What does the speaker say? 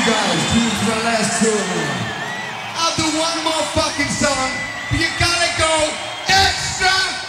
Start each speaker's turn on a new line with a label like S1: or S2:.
S1: guys. This is my last tour now. I'll do one more fucking song, but you gotta go extra.